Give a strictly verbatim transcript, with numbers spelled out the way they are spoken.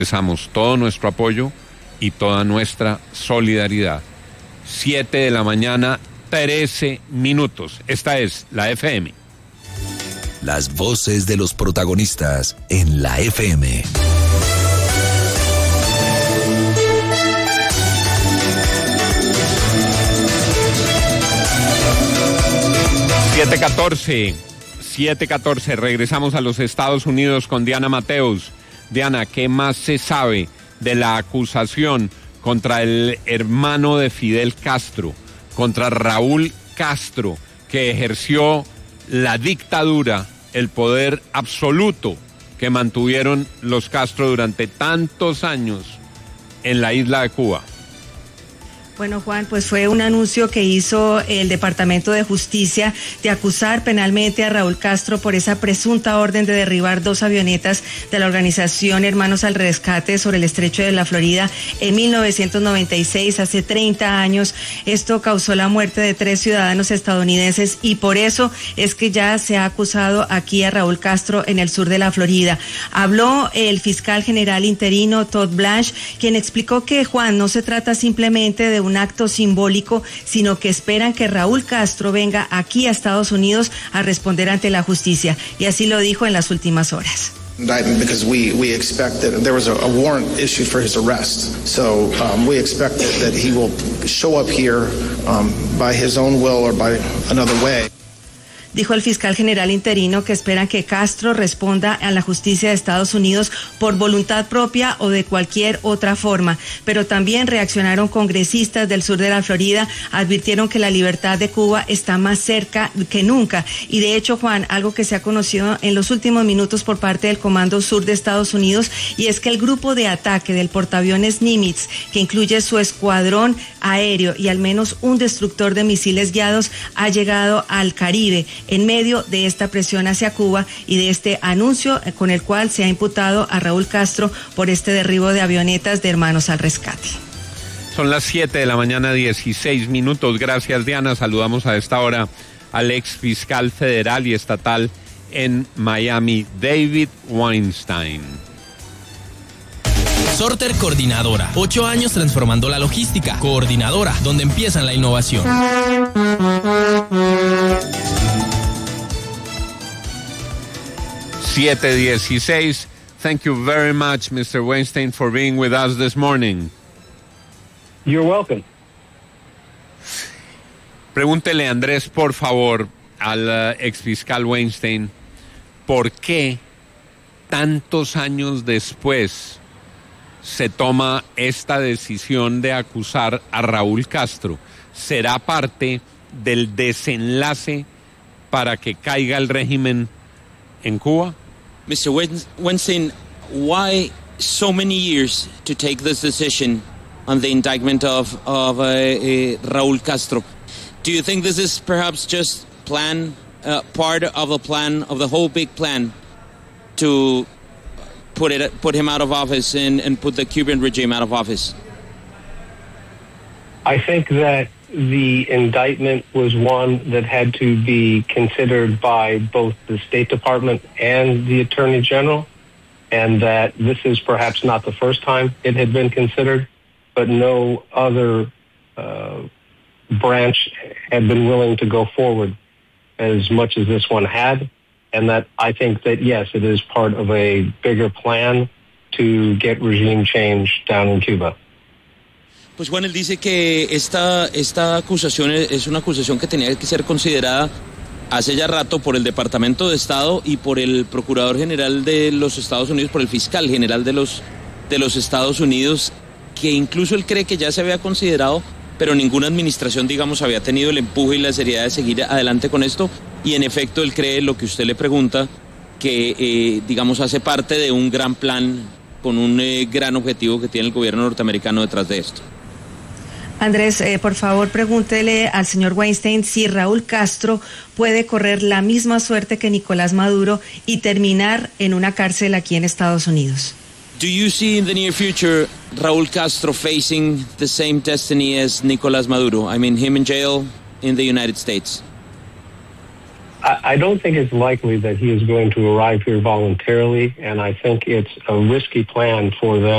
Expresamos todo nuestro apoyo y toda nuestra solidaridad. Siete de la mañana, trece minutos. Esta es la F M. Las voces de los protagonistas en la F M. siete catorce, siete catorce, regresamos a los Estados Unidos con Diana Mateus. Diana, ¿qué más se sabe de la acusación contra el hermano de Fidel Castro, contra Raúl Castro, que ejerció la dictadura, el poder absoluto que mantuvieron los Castro durante tantos años en la isla de Cuba? Bueno, Juan, pues fue un anuncio que hizo el Departamento de Justicia de acusar penalmente a Raúl Castro por esa presunta orden de derribar dos avionetas de la organización Hermanos al Rescate sobre el estrecho de la Florida en mil novecientos noventa y seis, hace treinta años. Esto causó la muerte de tres ciudadanos estadounidenses y por eso es que ya se ha acusado aquí a Raúl Castro en el sur de la Florida. Habló el fiscal general interino Todd Blanche, quien explicó que, Juan, no se trata simplemente de un un acto simbólico, sino que esperan que Raúl Castro venga aquí a Estados Unidos a responder ante la justicia. Y así lo dijo en las últimas horas. Because we, we expect that there was a, a warrant issued for his arrest. So um, we expect that, that he will show up here um, by his own will or by another way. Dijo el fiscal general interino que esperan que Castro responda a la justicia de Estados Unidos por voluntad propia o de cualquier otra forma. Pero también reaccionaron congresistas del sur de la Florida, advirtieron que la libertad de Cuba está más cerca que nunca. Y de hecho, Juan, algo que se ha conocido en los últimos minutos por parte del Comando Sur de Estados Unidos, y es que el grupo de ataque del portaaviones Nimitz, que incluye su escuadrón aéreo y al menos un destructor de misiles guiados, ha llegado al Caribe en medio de esta presión hacia Cuba y de este anuncio con el cual se ha imputado a Raúl Castro por este derribo de avionetas de Hermanos al Rescate. Son las siete de la mañana, dieciséis minutos. Gracias, Diana. Saludamos a esta hora al ex fiscal federal y estatal en Miami, David Weinstein. Sorter Coordinadora, ocho años transformando la logística. Coordinadora, donde empiezan la innovación. siete dieciséis. Thank you very much, mister Weinstein, for being with us this morning. You're welcome. Pregúntele, Andrés, por favor, al uh, exfiscal Weinstein, ¿por qué tantos años después se toma esta decisión de acusar a Raúl Castro? ¿Será parte del desenlace para que caiga el régimen en Cuba? mister Weinstein, why so many years to take this decision on the indictment of, of uh, uh, Raúl Castro? Do you think this is perhaps just plan, uh, part of a plan, of the whole big plan to put it, put him out of office and, and put the Cuban regime out of office? I think that the indictment was one that had to be considered by both the State Department and the Attorney General, and that this is perhaps not the first time it had been considered, but no other uh, branch had been willing to go forward as much as this one had, and that I think that, yes, it is part of a bigger plan to get regime change down in Cuba. Pues Juan, él dice que esta, esta acusación es una acusación que tenía que ser considerada hace ya rato por el Departamento de Estado y por el Procurador General de los Estados Unidos, por el Fiscal General de los, de los Estados Unidos, que incluso él cree que ya se había considerado, pero ninguna administración, digamos, había tenido el empuje y la seriedad de seguir adelante con esto, y en efecto él cree lo que usted le pregunta, que, eh, digamos, hace parte de un gran plan con un eh, gran objetivo que tiene el gobierno norteamericano detrás de esto. Andrés, eh, por favor, pregúntele al señor Weinstein si Raúl Castro puede correr la misma suerte que Nicolás Maduro y terminar en una cárcel aquí en Estados Unidos. Do you see in the near future Raúl Castro facing the same destiny as Nicolás Maduro? I mean, him in jail in the United States. I, I don't think it's likely that he is going to arrive here voluntarily, and I think it's a risky plan for them.